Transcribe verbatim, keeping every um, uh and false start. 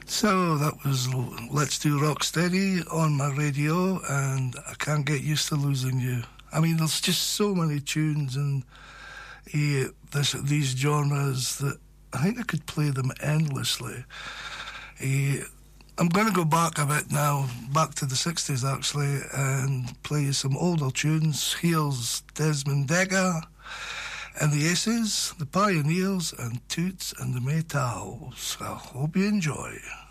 So that was Let's Do Rocksteady on my radio, and I can't get used to losing you. I mean, there's just so many tunes and uh, this, these genres that I think I could play them endlessly. Uh, I'm going to go back a bit now, back to the sixties actually, and play you some older tunes. Here's Desmond Dekker and the Aces, the Pioneers, and Toots and the Maytals. I hope you enjoy.